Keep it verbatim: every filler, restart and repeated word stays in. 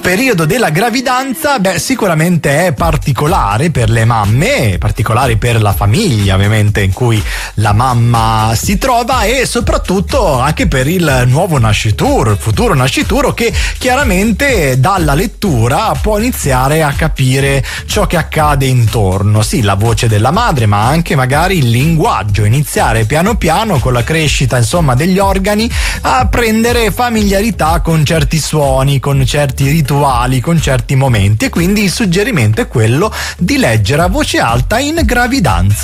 periodo della gravidanza, beh, sicuramente è particolare per le mamme, particolare per la famiglia ovviamente in cui la mamma si trova, e soprattutto anche per il nuovo nascituro, il futuro nascituro, che chiaramente dalla lettura può iniziare a capire ciò che accade intorno, sì, la voce della madre, ma anche magari il linguaggio, iniziare piano piano con la crescita insomma degli organi a prendere familiarità con certi suoni, con certi rituali, con certi momenti, e quindi il suggerimento è quello di leggere a voce alta in gravidanza.